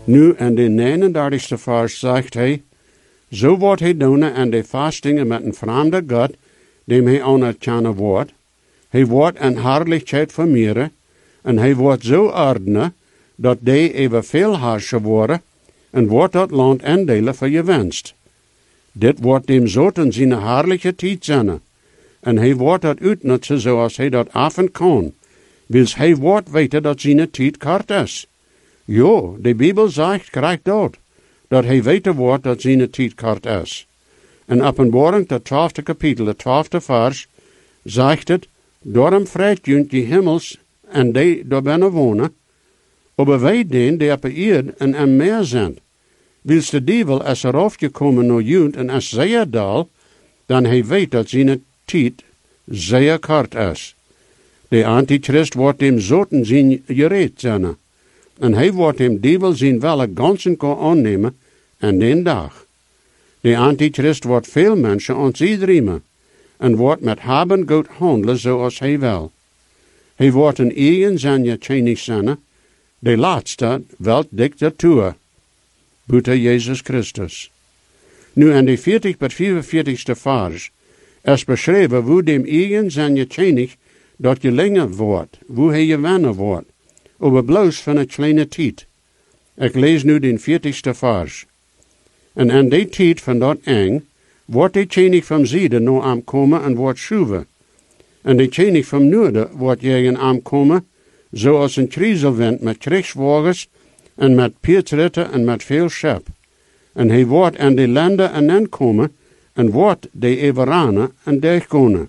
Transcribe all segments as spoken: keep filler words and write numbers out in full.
Nu en de negenendertigste vers zegt hij, zo wordt hij doen en de vastingen met een vreemde God, dem hij anerkennen wordt. Hij wordt een herrlijkheid vermeerderen, en hij wordt zo ordenen, dat die even veel herrschen worden, en wordt dat land indelen voor je wenst. Dit wordt dem zoten zijn herrlijke tijd zijn, en hij wordt dat uitnutzen zoals hij dat afen kan, wils hij wordt weten dat zijn tijd kort is. Jo, de Bijbel zegt krijg dat, dat hij weten wordt dat zijn tijd kort is. In Openbaring, het twaalfde kapitel, het twaalfde vers, zegt het, daarom vreet junt die hemels en die daar binnen wonen, aber wij den die op de eerd en am meer zijn. Wils de duivel is er afgekomen naar junt en is zeer dal, dan hij weet dat zijn tijd zeer kort is. De antichrist wordt hem zoten zijn gereed zijn, en hij wordt hem duivel zijn welle ganzen kan aannemen en den dag. De antichrist wordt veel mensen aan zich riemen, en wordt met hebben goed handelen zoals hij wil. Hij wordt een eigen zijn tjenig zijn, de laatste wel dictatuur, buiten Jezus Christus. Nu in de veertig tot vierenveertigste vers is beschreven hoe dem eigen zijn tjenig dat je langer wordt, hoe hij je wennen wordt, over bloos van een kleine tijd. Ik lees nu den veertigste vers. En in die tijd van dat eng, wordt de tjenig van zijde nou aankomen en wordt schuwen. En de tjenig van noorden wordt jegen aankomen, zoals een kriezelwind met krijgswagens en met piertritten en met veel schep. En hij wordt in de landen en aankomen en wordt de everanen en dergkonen.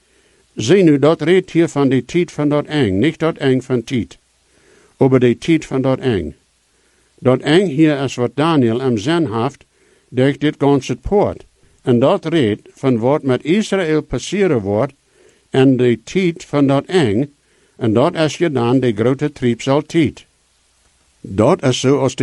Zie nu, dat redt hier van de tijd van dat eng, niet dat eng van tijd. Over de tijd van dat eng. Dat eng hier is wat Daniel hem zin heeft, durch dit ganze poort. En dat redt van wat met Israël passeren wordt, en de tijd van dat eng, en dat is je dan de grote triebsaltijd. Dat is zo als